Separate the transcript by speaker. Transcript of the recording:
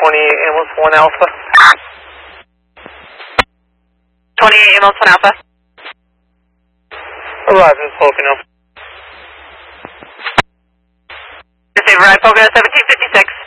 Speaker 1: Ambulance 1 Alpha.
Speaker 2: 28 Ambulance 1 Alpha.
Speaker 1: Arriving Pocono.
Speaker 2: This is Pocono 1756.